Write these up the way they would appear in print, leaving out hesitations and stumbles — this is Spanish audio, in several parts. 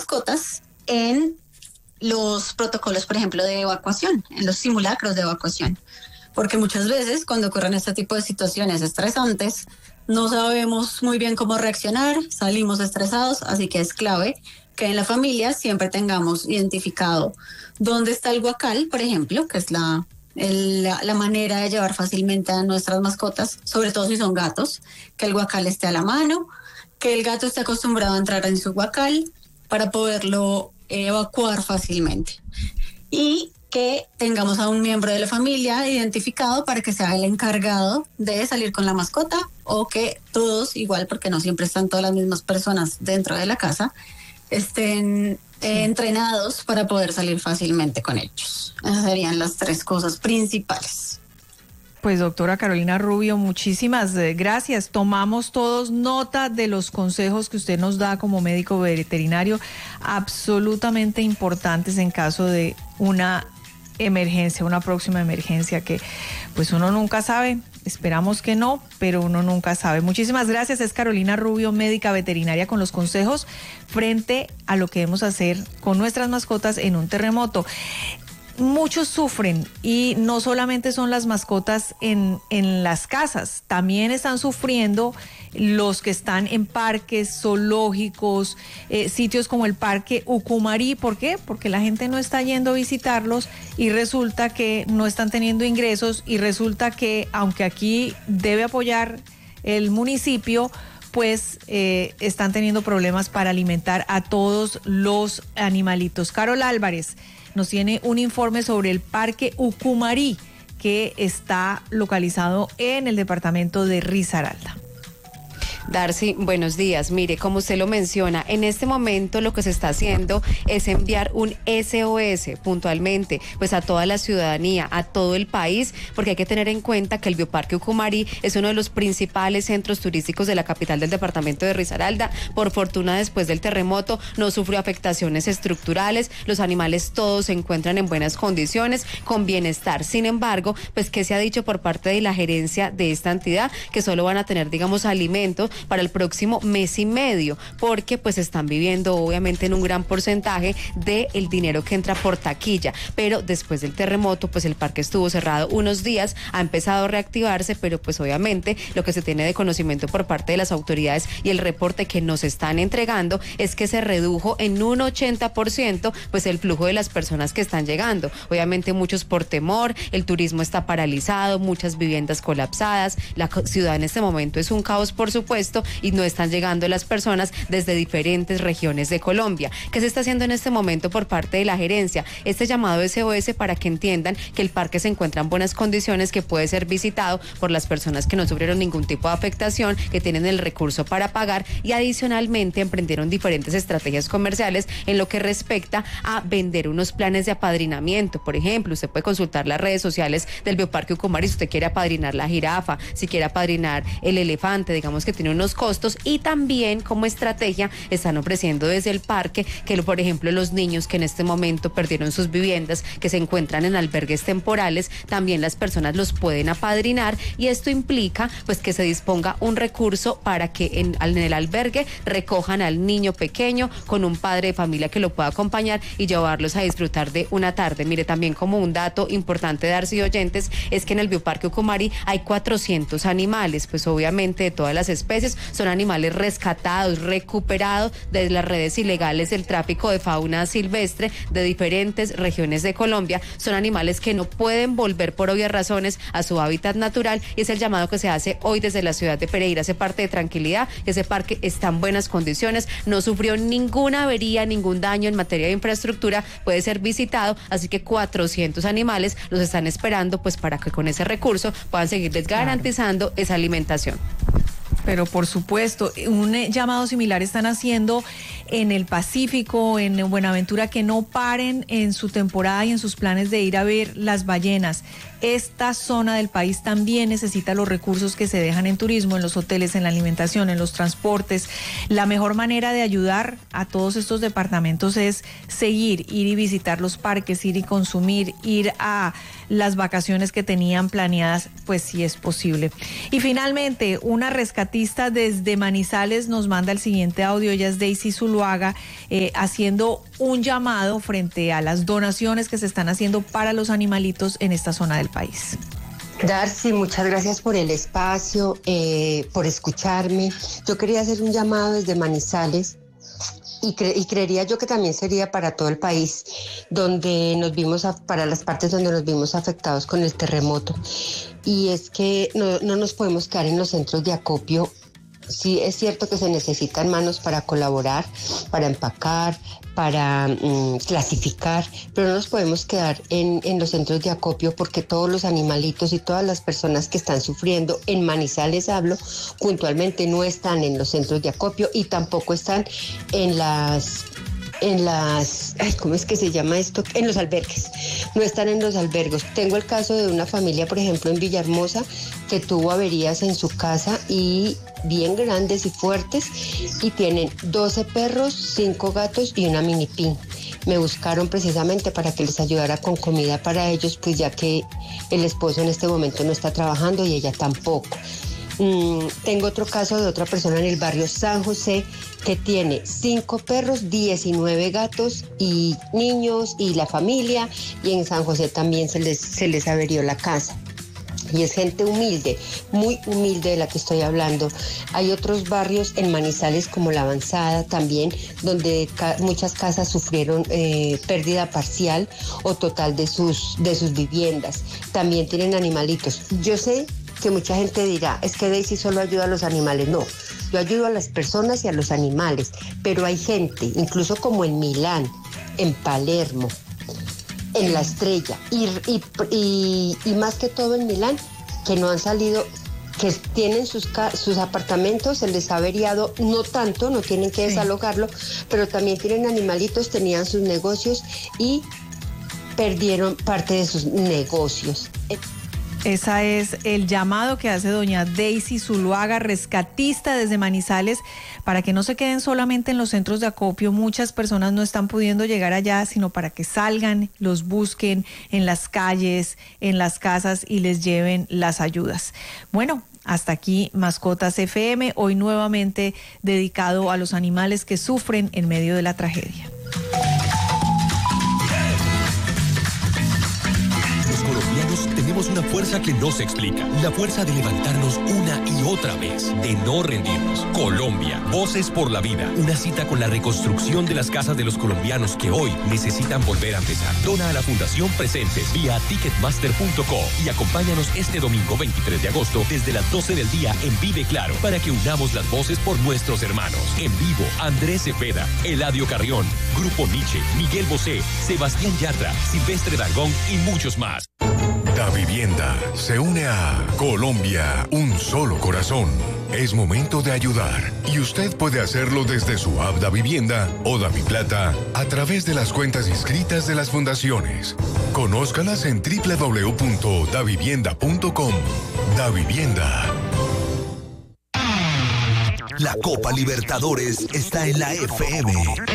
mascotas en los protocolos, por ejemplo, de evacuación, en los simulacros de evacuación. Porque muchas veces cuando ocurren este tipo de situaciones estresantes, no sabemos muy bien cómo reaccionar, salimos estresados, así que es clave que en la familia siempre tengamos identificado dónde está el guacal, por ejemplo, que es la manera de llevar fácilmente a nuestras mascotas, sobre todo si son gatos, que el guacal esté a la mano, que el gato esté acostumbrado a entrar en su guacal para poderlo evacuar fácilmente. Y que tengamos a un miembro de la familia identificado para que sea el encargado de salir con la mascota, o que todos, igual porque no siempre están todas las mismas personas dentro de la casa, estén entrenados para poder salir fácilmente con ellos. Esas serían las tres cosas principales. Pues doctora Carolina Rubio, muchísimas gracias. Tomamos todos nota de los consejos que usted nos da como médico veterinario, absolutamente importantes en caso de una emergencia, una próxima emergencia que pues uno nunca sabe. Esperamos que no, pero uno nunca sabe. Muchísimas gracias. Es Carolina Rubio, médica veterinaria, con los consejos frente a lo que debemos hacer con nuestras mascotas en un terremoto. Muchos sufren, y no solamente son las mascotas en las casas, también están sufriendo los que están en parques, zoológicos, sitios como el Parque Ucumari. ¿Por qué? Porque la gente no está yendo a visitarlos y resulta que no están teniendo ingresos, y resulta que aunque aquí debe apoyar el municipio, pues están teniendo problemas para alimentar a todos los animalitos. Carol Álvarez nos tiene un informe sobre el Parque Ucumari, que está localizado en el departamento de Risaralda. Darcy, buenos días. Mire, como usted lo menciona, en este momento lo que se está haciendo es enviar un SOS puntualmente, pues a toda la ciudadanía, a todo el país, porque hay que tener en cuenta que el Bioparque Ucumari es uno de los principales centros turísticos de la capital del departamento de Risaralda. Por fortuna, después del terremoto no sufrió afectaciones estructurales, los animales todos se encuentran en buenas condiciones, con bienestar. Sin embargo, pues ¿qué se ha dicho por parte de la gerencia de esta entidad? Que solo van a tener, digamos, alimentos para el próximo mes y medio, porque pues están viviendo obviamente en un gran porcentaje del dinero que entra por taquilla. Pero después del terremoto, pues el parque estuvo cerrado unos días, ha empezado a reactivarse, pero pues obviamente lo que se tiene de conocimiento por parte de las autoridades y el reporte que nos están entregando es que se redujo en un 80% pues el flujo de las personas que están llegando. Obviamente muchos por temor, el turismo está paralizado, muchas viviendas colapsadas, la ciudad en este momento es un caos, por supuesto, y no están llegando las personas desde diferentes regiones de Colombia. ¿Qué se está haciendo en este momento por parte de la gerencia? Este llamado SOS para que entiendan que el parque se encuentra en buenas condiciones, que puede ser visitado por las personas que no sufrieron ningún tipo de afectación, que tienen el recurso para pagar, y adicionalmente emprendieron diferentes estrategias comerciales en lo que respecta a vender unos planes de apadrinamiento. Por ejemplo, usted puede consultar las redes sociales del Bioparque Ucumari si usted quiere apadrinar la jirafa, si quiere apadrinar el elefante, digamos que tiene unos costos. Y también como estrategia están ofreciendo desde el parque que, por ejemplo, los niños que en este momento perdieron sus viviendas, que se encuentran en albergues temporales, también las personas los pueden apadrinar, y esto implica pues que se disponga un recurso para que en el albergue recojan al niño pequeño con un padre de familia que lo pueda acompañar y llevarlos a disfrutar de una tarde. Mire, también como un dato importante, Darcy y oyentes, es que en el Bioparque Ucumari hay 400 animales, pues obviamente de todas las especies, son animales rescatados, recuperados de las redes ilegales del tráfico de fauna silvestre de diferentes regiones de Colombia. Son animales que no pueden volver por obvias razones a su hábitat natural, y es el llamado que se hace hoy desde la ciudad de Pereira. Ese parte de tranquilidad, ese parque está en buenas condiciones, no sufrió ninguna avería, ningún daño en materia de infraestructura, puede ser visitado, así que 400 animales los están esperando pues para que con ese recurso puedan seguirles garantizando esa alimentación. Pero por supuesto, un llamado similar están haciendo en el Pacífico, en Buenaventura, que no paren en su temporada y en sus planes de ir a ver las ballenas, esta zona del país también necesita los recursos que se dejan en turismo, en los hoteles, en la alimentación, en los transportes. La mejor manera de ayudar a todos estos departamentos es ir y visitar los parques, ir y consumir, ir a las vacaciones que tenían planeadas, pues si es posible. Y finalmente, una rescatista desde Manizales nos manda el siguiente audio. Ella es Daisy Zuluaga, haciendo un llamado frente a las donaciones que se están haciendo para los animalitos en esta zona del país. Darcy, muchas gracias por el espacio, por escucharme. Yo quería hacer un llamado desde Manizales. Y creería yo que también sería para todo el país, donde nos vimos, para las partes donde nos vimos afectados con el terremoto. Y es que no nos podemos quedar en los centros de acopio. Sí, es cierto que se necesitan manos para colaborar, para empacar, para clasificar, pero no nos podemos quedar en los centros de acopio, porque todos los animalitos y todas las personas que están sufriendo, en Manizales hablo, puntualmente no están en los centros de acopio y tampoco están en las, ¿cómo es que se llama esto? En los albergues. No están en los albergos. Tengo el caso de una familia, por ejemplo, en Villahermosa, que tuvo averías en su casa y bien grandes y fuertes, y tienen 12 perros, 5 gatos y una mini pin. Me buscaron precisamente para que les ayudara con comida para ellos, pues ya que el esposo en este momento no está trabajando y ella tampoco. Tengo otro caso de otra persona en el barrio San José que tiene 5 perros, 19 gatos y niños y la familia, y en San José también se les averió la casa. Y es gente humilde, muy humilde de la que estoy hablando. Hay otros barrios en Manizales como La Avanzada también, donde muchas casas sufrieron pérdida parcial o total de sus viviendas. También tienen animalitos. Yo sé que mucha gente dirá, es que Daisy solo ayuda a los animales. No, yo ayudo a las personas y a los animales, pero hay gente, incluso como en Milán, en Palermo, en La Estrella y más que todo en Milán, que no han salido, que tienen sus apartamentos, se les ha averiado, no tanto, no tienen que desalojarlo, pero también tienen animalitos, tenían sus negocios y perdieron parte de sus negocios. Ese es el llamado que hace doña Daisy Zuluaga, rescatista desde Manizales, para que no se queden solamente en los centros de acopio. Muchas personas no están pudiendo llegar allá, sino para que salgan, los busquen en las calles, en las casas y les lleven las ayudas. Bueno, hasta aquí Mascotas FM, hoy nuevamente dedicado a los animales que sufren en medio de la tragedia. Tenemos una fuerza que no se explica, la fuerza de levantarnos una y otra vez, de no rendirnos. Colombia, Voces por la Vida, una cita con la reconstrucción de las casas de los colombianos que hoy necesitan volver a empezar. Dona a la Fundación Presentes vía ticketmaster.co y acompáñanos este domingo 23 de agosto desde las 12 del día en Vive Claro para que unamos las voces por nuestros hermanos. En vivo, Andrés Cepeda, Eladio Carrión, Grupo Nietzsche, Miguel Bosé, Sebastián Yatra, Silvestre Dangond y muchos más. Davivienda se une a Colombia, un solo corazón. Es momento de ayudar y usted puede hacerlo desde su app Davivienda o DaviPlata a través de las cuentas inscritas de las fundaciones. Conózcalas en www.davivienda.com. Davivienda. La Copa Libertadores está en la FM.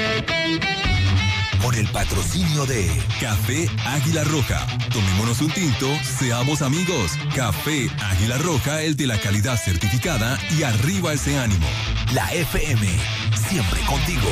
Con el patrocinio de Café Águila Roja. Tomémonos un tinto, seamos amigos. Café Águila Roja, el de la calidad certificada, y arriba ese ánimo. La FM, siempre contigo.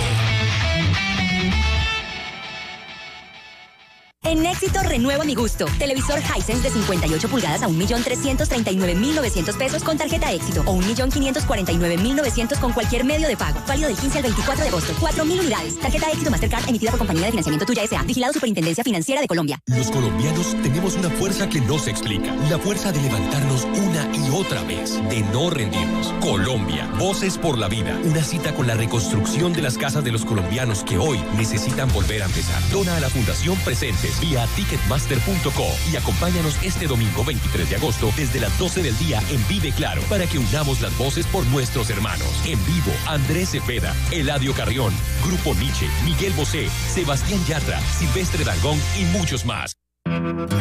En Éxito renuevo mi gusto. Televisor Hisense de 58 pulgadas a 1.339.900 pesos con tarjeta Éxito o 1.549.900 con cualquier medio de pago. Válido del 15 al 24 de agosto. 4.000 unidades. Tarjeta Éxito Mastercard emitida por Compañía de Financiamiento Tuya S.A. Vigilado Superintendencia Financiera de Colombia. Los colombianos tenemos una fuerza que no se explica. La fuerza de levantarnos una y otra vez, de no rendirnos. Colombia, Voces por la Vida. Una cita con la reconstrucción de las casas de los colombianos que hoy necesitan volver a empezar. Dona a la Fundación Presentes vía ticketmaster.co y acompáñanos este domingo 23 de agosto desde las 12 del día en Vive Claro para que unamos las voces por nuestros hermanos. En vivo, Andrés Cepeda, Eladio Carrión, Grupo Nietzsche, Miguel Bosé, Sebastián Yatra, Silvestre Dangond y muchos más.